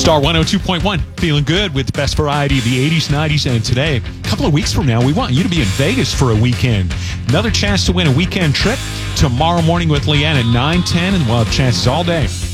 Star 102.1, feeling good with the best variety of the 80s, 90s, and today. A couple of weeks from now, we want you to be in Vegas for a weekend. Another chance to win a weekend trip tomorrow morning with Leanne at 9:10, and we'll have chances all day.